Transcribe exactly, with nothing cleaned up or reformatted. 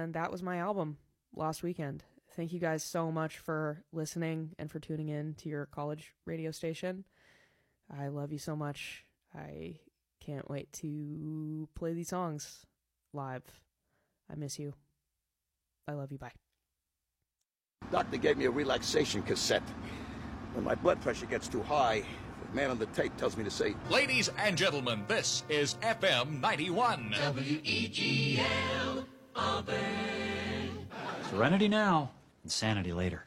And that was my album, Lost Weekend. Thank you guys so much for listening and for tuning in to your college radio station. I love you so much. I can't wait to play these songs live. I miss you. I love you. Bye. Doctor gave me a relaxation cassette. When my blood pressure gets too high, the man on the tape tells me to say, Ladies and gentlemen, this is F M ninety-one. W E G L Auburn. Serenity now, insanity later.